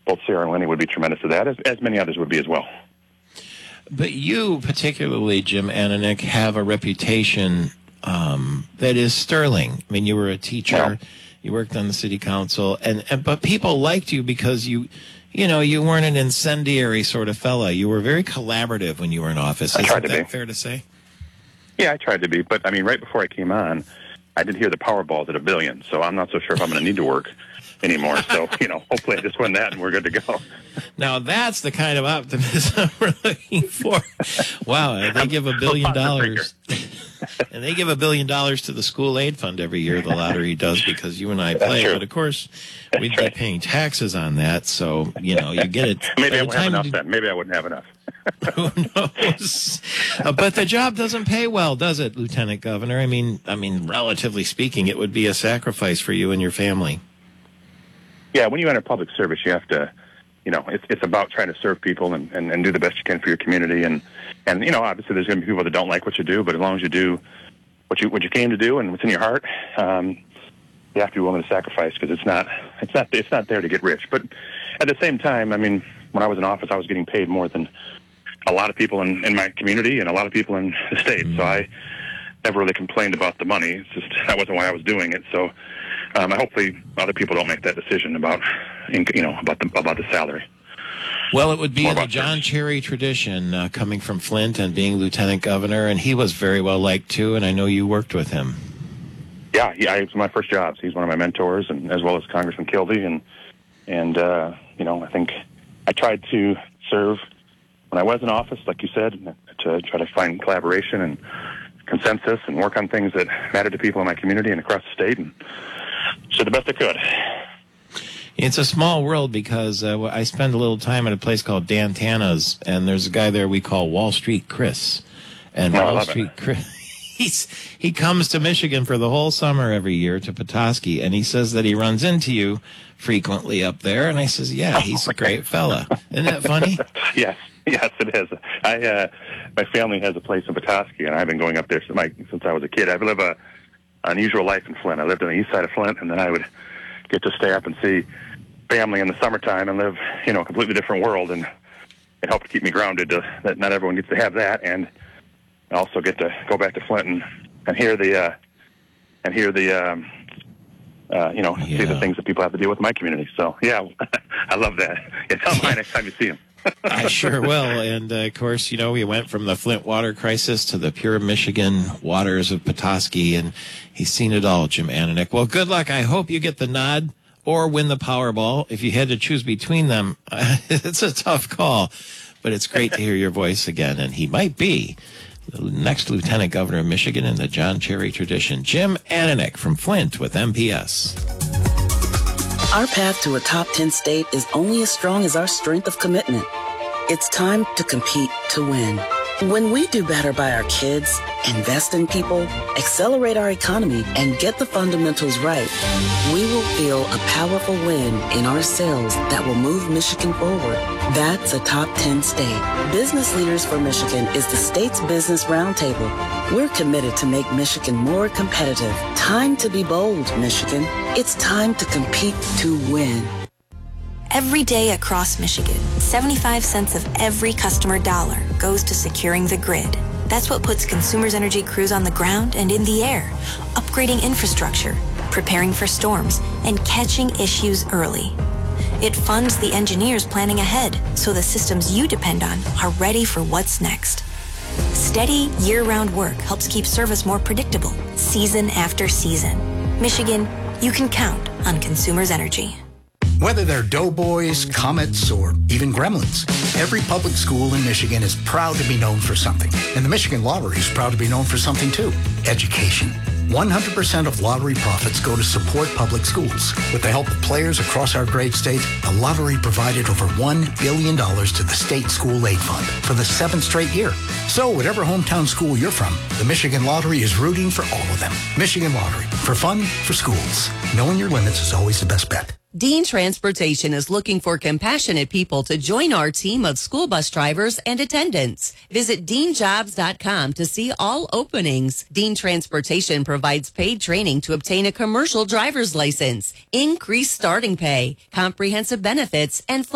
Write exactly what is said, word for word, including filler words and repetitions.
both Sarah and Lenny would be tremendous at that, as, as many others would be as well. But you, particularly, Jim Ananich, have a reputation um, that is sterling. I mean, you were a teacher, Yeah. you worked on the city council, and, and but people liked you because you, you know, you weren't an incendiary sort of fella. You were very collaborative when you were in office. I Isn't tried to that be. fair to say? Yeah, I tried to be, but I mean, right before I came on, I did hear the Powerball's at a billion, so I'm not so sure if I'm going to need to work anymore. So, you know, hopefully I just win that and we're good to go. Now, that's the kind of optimism we're looking for. Wow, they give a billion dollars. And they give a billion dollars to the school aid fund every year, the lottery does, because you and I play. true. But, of course, That's we'd be right. paying taxes on that. So, you know, you get it. Maybe By I the won't have time enough you- then. Maybe I wouldn't have enough. Who knows? Uh, but the job doesn't pay well, does it, Lieutenant Governor? I mean, I mean, relatively speaking, it would be a sacrifice for you and your family. Yeah, when you enter public service, you have to, you know, it's it's about trying to serve people and, and, and do the best you can for your community. And, and you know, obviously there's going to be people that don't like what you do, but as long as you do what you what you came to do and what's in your heart, um, you have to be willing to sacrifice because it's not it's not it's not there to get rich. But at the same time, I mean, when I was in office, I was getting paid more than a lot of people in, in my community and a lot of people in the state. Mm-hmm. So I never really complained about the money. It's just that wasn't why I was doing it. So um, hopefully other people don't make that decision about, you know, about the about the salary. Well, it would be More in the about John this. Cherry tradition, uh, coming from Flint and being lieutenant governor, and he was very well liked too. And I know you worked with him. Yeah, yeah, it was my first job. So he's one of my mentors, and as well as Congressman Kilby, and and uh, you know, I think I tried to serve when I was in office, like you said, to try to find collaboration and consensus and work on things that matter to people in my community and across the state, and did the best I could. It's a small world because uh, I spend a little time at a place called Dan Tana's, and there's a guy there we call Wall Street Chris. And Oh, I Wall love Street it. Chris, he's, he comes to Michigan for the whole summer every year to Petoskey, and he says that he runs into you frequently up there. And I says, yeah, he's a great fella. Isn't that funny? Yes, yes, it is. I uh, my family has a place in Petoskey, and I've been going up there since, my, since I was a kid. I've lived a unusual life in Flint. I lived on the east side of Flint, and then I would get to stay up and see family in the summertime and live, you know, a completely different world, and it helped keep me grounded. To, that not everyone gets to have that, and I also get to go back to Flint and, and hear the uh, and hear the um, uh, you know Yeah. see the things that people have to deal with in my community. So yeah, I love that. Yeah, tell Mike next time you see him. I sure will. And, uh, of course, you know, we went from the Flint water crisis to the pure Michigan waters of Petoskey, and he's seen it all, Jim Ananich. Well, good luck. I hope you get the nod or win the Powerball. If you had to choose between them, it's a tough call. But it's great to hear your voice again, and he might be the next lieutenant governor of Michigan in the John Cherry tradition. Jim Ananich from Flint with M P S. Our path to a top ten state is only as strong as our strength of commitment. It's time to compete to win. When we do better by our kids, invest in people, accelerate our economy, and get the fundamentals right, we will feel a powerful win in ourselves that will move Michigan forward. That's a top ten state. Business Leaders for Michigan is the state's business roundtable. We're committed to make Michigan more competitive. Time to be bold, Michigan. It's time to compete to win. Every day across Michigan, seventy-five cents of every customer dollar goes to securing the grid. That's what puts Consumers Energy crews on the ground and in the air, upgrading infrastructure, preparing for storms, and catching issues early. It funds the engineers planning ahead so the systems you depend on are ready for what's next. Steady, year-round work helps keep service more predictable, season after season. Michigan, you can count on Consumers Energy. Whether they're Doughboys, Comets, or even Gremlins, every public school in Michigan is proud to be known for something. And the Michigan Lottery is proud to be known for something too: education. one hundred percent of lottery profits go to support public schools. With the help of players across our great state, the lottery provided over one billion dollars to the State School Aid Fund for the seventh straight year. So whatever hometown school you're from, the Michigan Lottery is rooting for all of them. Michigan Lottery, for fun, for schools. Knowing your limits is always the best bet. Dean Transportation is looking for compassionate people to join our team of school bus drivers and attendants. Visit dean jobs dot com to see all openings. Dean Transportation provides paid training to obtain a commercial driver's license, increased starting pay, comprehensive benefits, and